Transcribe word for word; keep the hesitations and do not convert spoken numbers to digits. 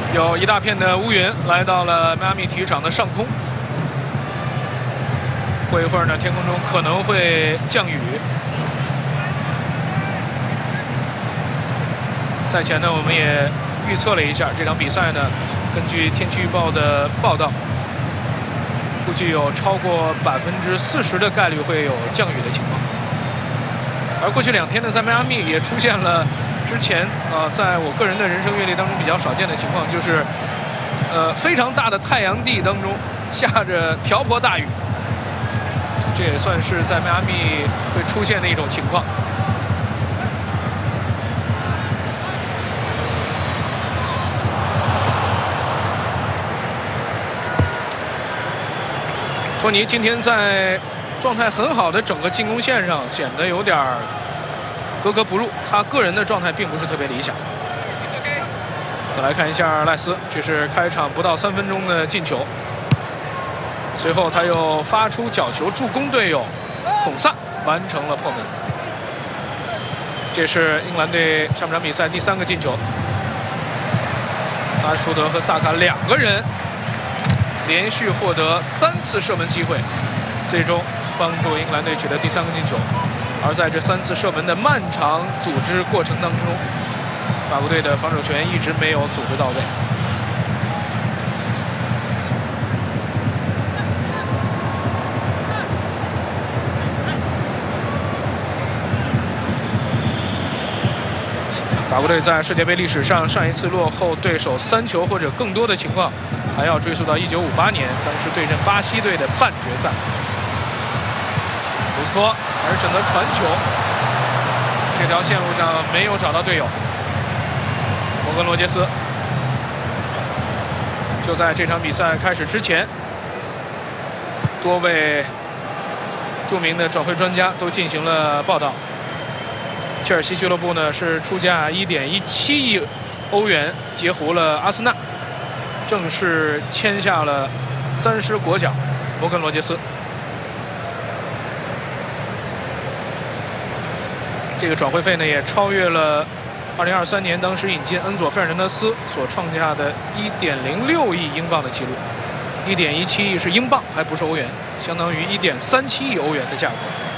有一大片的乌云来到了迈阿密体育场的上空。过一会儿呢，天空中可能会降雨。赛前呢，我们也预测了一下这场比赛呢，根据天气预报的报道，估计有超过百分之四十的概率会有降雨的情况。而过去两天呢，在迈阿密也出现了之前啊、呃，在我个人的人生阅历当中比较少见的情况，就是呃非常大的太阳地当中下着瓢泼大雨，这也算是在迈阿密会出现的一种情况。托尼今天在状态很好的整个进攻线上显得有点格格不入，他个人的状态并不是特别理想。再来看一下赖斯，这是开场不到三分钟的进球，随后他又发出角球助攻队友孔萨，完成了破门。这是英格兰队上半场比赛第三个进球，拉什福德和萨卡两个人连续获得三次射门机会，最终帮助英格兰队取得第三个进球。而在这三次射门的漫长组织过程当中，法国队的防守球员一直没有组织到位。法国队在世界杯历史上上一次落后对手三球或者更多的情况，还要追溯到一九五八年，当时对阵巴西队的半决赛。卢斯托还是选择传球，这条线路上没有找到队友。摩根罗杰斯就在这场比赛开始之前，多位著名的转会专家都进行了报道。切尔西俱乐部呢是出价一点一七亿欧元截胡了阿森纳，正式签下了三狮国脚摩根罗杰斯。这个转会费呢也超越了二零二三年当时引进恩佐费尔南德斯所创下的一点零六亿英镑的记录。一点一七亿是英镑，还不是欧元，相当于一点三七亿欧元的价格。